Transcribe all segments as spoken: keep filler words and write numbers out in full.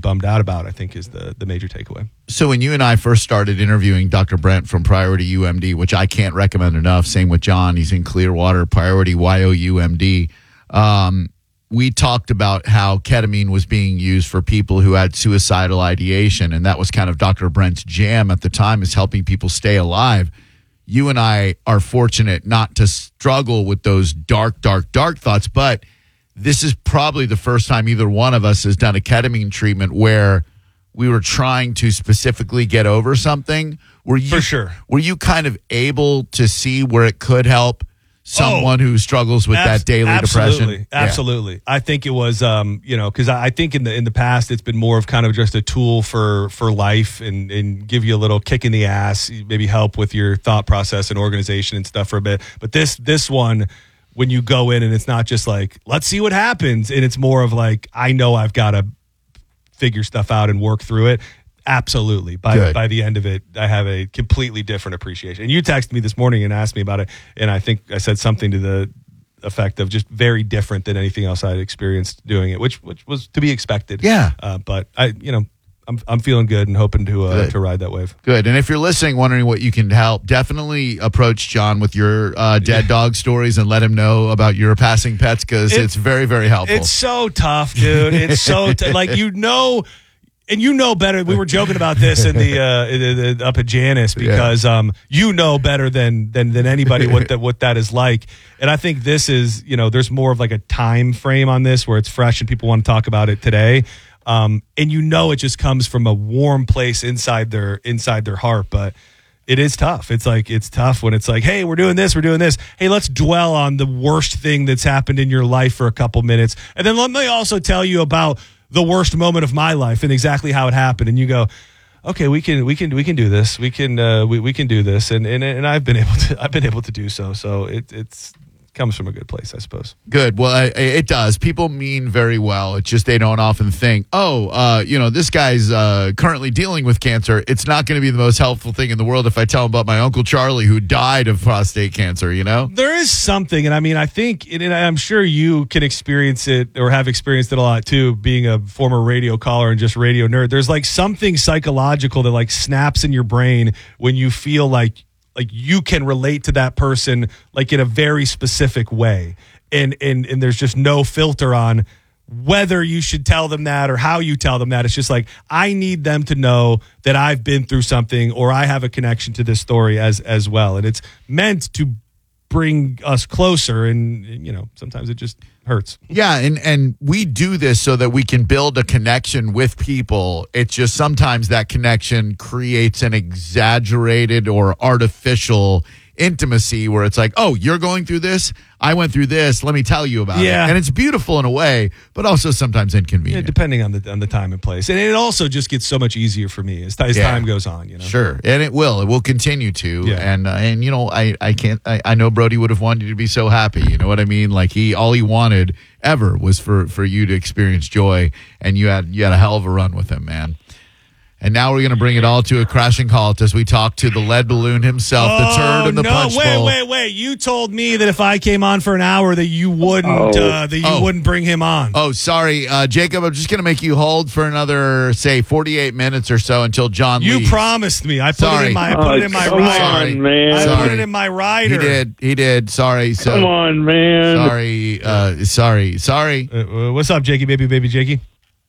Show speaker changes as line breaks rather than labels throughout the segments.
bummed out about, I think, is the the major takeaway.
So when you and I first started interviewing Doctor Brent from Priority U M D, which I can't recommend enough, same with John, he's in Clearwater, Priority Y O U M D, um, we talked about how ketamine was being used for people who had suicidal ideation, and that was kind of Doctor Brent's jam at the time, is helping people stay alive. You and I are fortunate not to struggle with those dark, dark, dark thoughts, but this is probably the first time either one of us has done a ketamine treatment where we were trying to specifically get over something. Were you,
For sure.
Were you kind of able to see where it could help someone oh, who struggles with
abs-
that daily
absolutely,
depression?
Absolutely. Yeah. I think it was, um, you know, because I, I think in the in the past it's been more of kind of just a tool for for life and, and give you a little kick in the ass, maybe help with your thought process and organization and stuff for a bit. But this this one, when you go in and it's not just like, let's see what happens, and it's more of like, I know I've got to figure stuff out and work through it. Absolutely. By
Good.
by the end of it, I have a completely different appreciation. And you texted me this morning and asked me about it, and I think I said something to the effect of just very different than anything else I'd experienced doing it, which which was to be expected.
Yeah.
Uh, but I, you know, I'm I'm feeling good and hoping to uh, to ride that wave.
Good. And if you're listening, wondering what you can help, definitely approach John with your uh, dead dog stories and let him know about your passing pets, because it, it's very, very helpful.
It's so tough, dude. It's so t- like, you know. And you know better. We were joking about this in the, uh, the, the up at Janus, because yeah. um, you know better than than than anybody what that what that is like. And I think this is, you know, there's more of like a time frame on this where it's fresh and people want to talk about it today. Um, and you know, it just comes from a warm place inside their inside their heart. But it is tough. It's like it's tough when it's like, hey, we're doing this, we're doing this. Hey, let's dwell on the worst thing that's happened in your life for a couple minutes, and then let me also tell you about the worst moment of my life and exactly how it happened. And you go, okay, we can, we can, we can do this. We can, uh, we, we can do this. And, and, and I've been able to, I've been able to do so. So it, it's comes from a good place, I suppose.
Good. Well, I, it does. People mean very well. It's just they don't often think, oh, uh, you know, this guy's uh, currently dealing with cancer. It's not going to be the most helpful thing in the world if I tell him about my Uncle Charlie who died of prostate cancer, you know?
There is something, and I mean, I think, and I'm sure you can experience it or have experienced it a lot too, being a former radio caller and just radio nerd. There's like something psychological that like snaps in your brain when you feel like like you can relate to that person like in a very specific way. And, and, and there's just no filter on whether you should tell them that or how you tell them that. It's just like, I need them to know that I've been through something or I have a connection to this story as, as well. And it's meant to bring us closer. And, you know, sometimes it just hurts.
Yeah. And, and we do this so that we can build a connection with people. It's just sometimes that connection creates an exaggerated or artificial intimacy where it's like, oh, you're going through this, I went through this, let me tell you about
yeah.
it. And it's beautiful in a way, but also sometimes inconvenient.
Yeah, depending on the on the time and place. And it also just gets so much easier for me as, as yeah. time goes on, you know.
Sure. And it will. It will continue to.
Yeah.
And uh, and you know, I I can't I, I know Brody would have wanted you to be so happy, you know what I mean? Like he all he wanted ever was for for you to experience joy, and you had you had a hell of a run with him, man. And now we're going to bring it all to a crashing halt as we talk to the lead balloon himself,
oh,
the turd in the
no,
punch
wait,
bowl.
Wait, wait, wait. You told me that if I came on for an hour that you wouldn't
oh.
uh, that you
oh.
wouldn't bring him on.
Oh, sorry. Uh, Jacob, I'm just going to make you hold for another, say, forty-eight minutes or so until John
you
leaves.
You promised me. I put
sorry.
it in my I put
oh,
it in my
come
rider.
on, man.
I
sorry.
put it in my rider.
He did. He did. Sorry. So,
come on, man.
Sorry. Uh, sorry. Sorry.
Uh, what's up, Jakey, baby, baby, Jakey?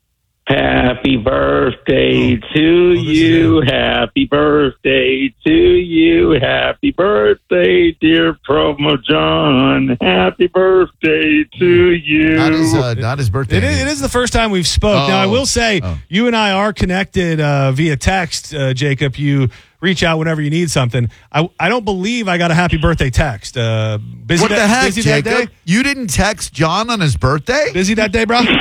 Happy birthday
oh.
to
oh,
you. Happy birthday to you. Happy birthday, dear Promo John. Happy birthday to you.
Not his, uh, not his birthday.
It is, it is the first time we've spoke.
Oh.
Now, I will say,
oh.
you and I are connected uh, via text, uh, Jacob. You reach out whenever you need something. I, I don't believe I got a happy birthday text. Uh, busy
what the
that,
heck,
busy
Jacob?
That day?
You didn't text John on his birthday?
Busy that day, bro?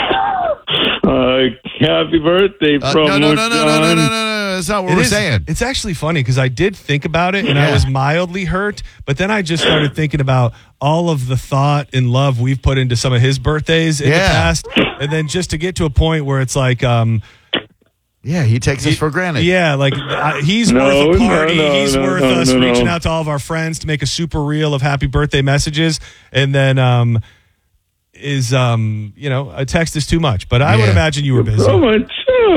Uh, happy birthday,
Uh,
Promo
no, no, no, no,
John.
no, no, no, no, no. That's not what
It
we're
is,
saying.
It's actually funny because I did think about it and
Yeah.
I was mildly hurt, but then I just started thinking about all of the thought and love we've put into some of his birthdays in
Yeah.
the past, and then just to get to a point where it's like, um,
yeah, he takes us for granted.
yeah, like uh, he's
No,
worth a
no,
party.
no,
he's
no,
worth
no,
us
no, no.
reaching out to all of our friends to make a super reel of happy birthday messages, and then um, is um, you know, a text is too much. But I
Yeah.
would imagine you were busy.
Promo